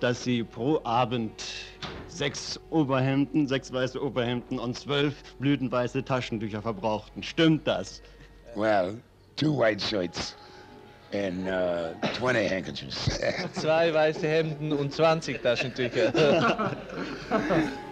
dass Sie pro Abend 6 Oberhemden, 6 weiße Oberhemden und 12 blütenweiße Taschentücher verbrauchten. Stimmt das? Well, 2 white shirts and 20 handkerchiefs. 2 weiße Hemden und 20 Taschentücher.